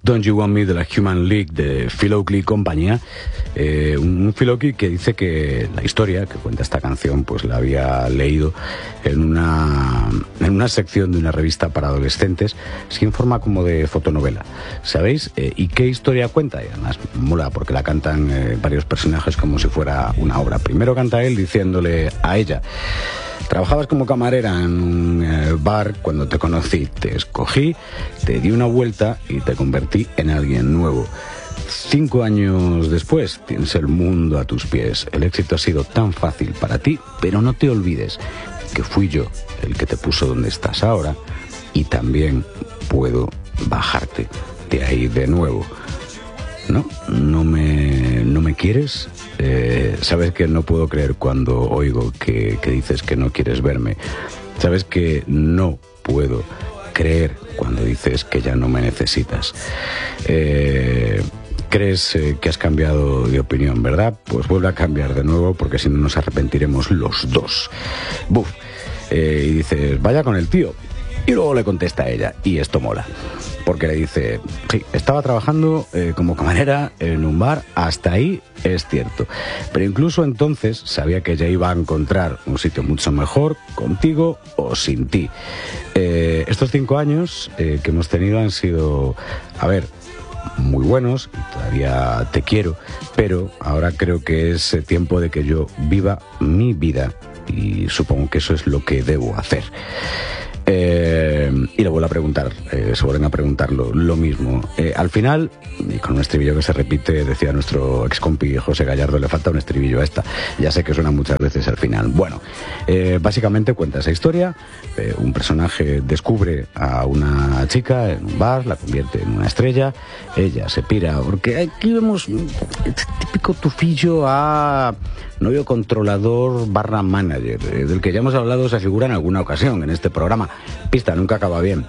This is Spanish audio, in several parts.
Don't You Want Me de la Human League de Phil Oakey y compañía. Un Phil Oakey que dice que la historia que cuenta esta canción pues la había leído en una sección de una revista para adolescentes, así en forma como de fotonovela, ¿sabéis? ¿Y qué historia cuenta? Y además mola porque la cantan varios personajes como si fuera una obra. Primero canta él diciéndole a ella: trabajabas como camarera en un bar cuando te conocí, te escogí, te di una vuelta y te convertí en alguien nuevo. 5 años después tienes el mundo a tus pies. El éxito ha sido tan fácil para ti, pero no te olvides que fui yo el que te puso donde estás ahora y también puedo bajarte de ahí de nuevo. ¿No me quieres? Sabes que no puedo creer cuando oigo que dices que no quieres verme. Sabes que no puedo creer cuando dices que ya no me necesitas. Crees que has cambiado de opinión, ¿verdad? Pues vuelve a cambiar de nuevo porque si no nos arrepentiremos los dos. Buf. Y dices, vaya con el tío. Y luego le contesta a ella, y esto mola, porque le dice, sí, estaba trabajando como camarera en un bar, hasta ahí es cierto, pero incluso entonces sabía que ya iba a encontrar un sitio mucho mejor contigo o sin ti. Estos 5 años que hemos tenido han sido, muy buenos y todavía te quiero, pero ahora creo que es tiempo de que yo viva mi vida y supongo que eso es lo que debo hacer. Y le vuelvo a preguntar, se vuelven a preguntar lo mismo. Al final, y con un estribillo que se repite, decía nuestro ex compi José Gallardo, le falta un estribillo a esta. Ya sé que suena muchas veces al final. Bueno, básicamente cuenta esa historia. Un personaje descubre a una chica en un bar, la convierte en una estrella. Ella se pira, porque aquí vemos este típico tufillo a novio controlador / manager, del que ya hemos hablado, esa figura en alguna ocasión en este programa. Pista, nunca acaba bien.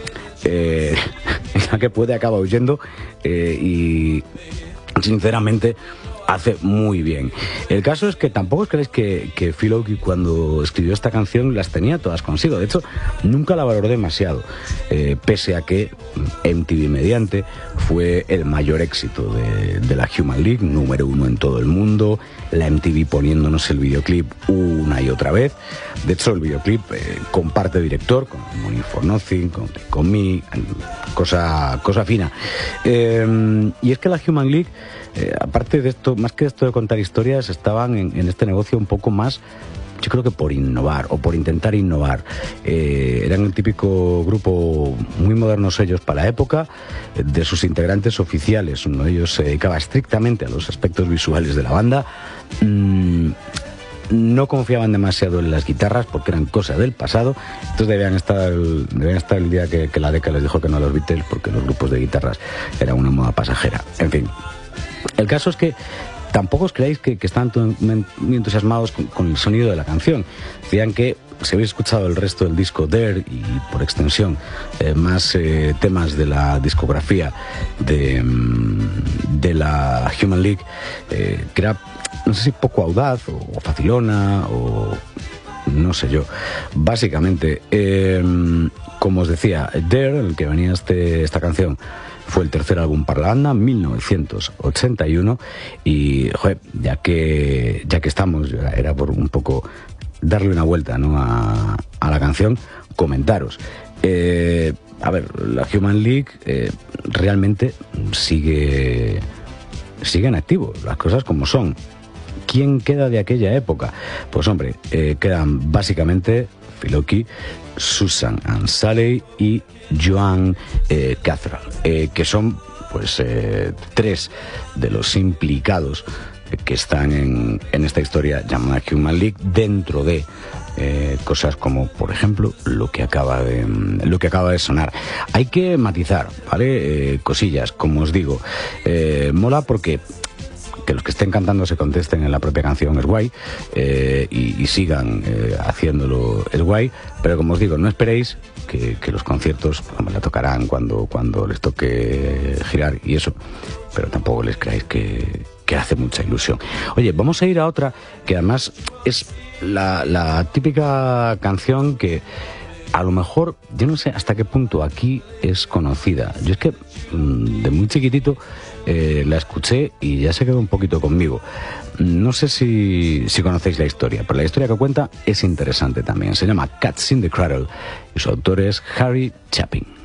La que puede acaba huyendo y sinceramente hace muy bien. El caso es que tampoco os creéis que Phil Oakey cuando escribió esta canción las tenía todas consigo. De hecho, nunca la valoró demasiado, pese a que MTV mediante fue el mayor éxito de la Human League, número 1 en todo el mundo, la MTV poniéndonos el videoclip una y otra vez. De hecho, el videoclip comparte director con Money for Nothing, con Me, cosa fina. Y es que la Human League, aparte de esto, más que esto de contar historias, estaban en este negocio un poco más, yo creo que por innovar o por intentar innovar. Eran el típico grupo, muy modernos ellos para la época. De sus integrantes oficiales, uno de ellos se dedicaba estrictamente a los aspectos visuales de la banda. No confiaban demasiado en las guitarras porque eran cosas del pasado. Entonces debían estar el día que la Decca les dijo que no a los Beatles, porque los grupos de guitarras eran una moda pasajera. En fin, el caso es que tampoco os creáis que están muy entusiasmados con el sonido de la canción. Decían que si habéis escuchado el resto del disco There y por extensión más temas de la discografía de la Human League, que era, no sé si poco audaz o facilona o no sé yo. Básicamente, como os decía, There, el que venía esta canción, fue el tercer álbum para la banda, 1981, y joder, ya que estamos, era por un poco darle una vuelta, ¿no?, a la canción, comentaros. La Human League realmente sigue en activo, las cosas como son. ¿Quién queda de aquella época? Pues hombre, quedan básicamente Phil Oakey, Susan Ansalley y Joan Cathrall, que son pues 3 de los implicados que están en esta historia llamada Human League, dentro de cosas como, por ejemplo, lo que acaba de sonar. Hay que matizar, ¿vale? Cosillas, como os digo, mola porque que los que estén cantando se contesten en la propia canción es guay, y sigan haciéndolo es guay, pero como os digo, no esperéis que los conciertos la tocarán cuando les toque girar y eso, pero tampoco les creáis que hace mucha ilusión. Oye, vamos a ir a otra que además es la típica canción que a lo mejor, yo no sé hasta qué punto aquí es conocida. Yo es que de muy chiquitito la escuché y ya se quedó un poquito conmigo. No sé si conocéis la historia, pero la historia que cuenta es interesante también. Se llama Cats in the Cradle y su autor es Harry Chapin.